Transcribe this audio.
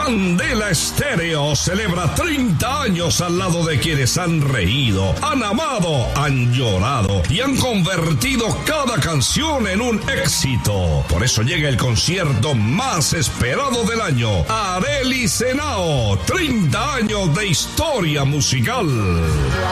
Candela Estéreo celebra 30 años al lado de quienes han reído, han amado, han llorado y han convertido cada canción en un éxito. Por eso llega el concierto más esperado del año. Arely Senao, 30 años de historia musical.